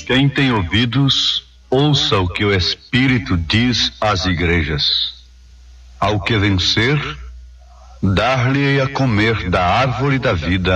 Quem tem ouvidos, ouça o que o Espírito diz às igrejas. Ao que vencer, dar-lhe a comer da árvore da vida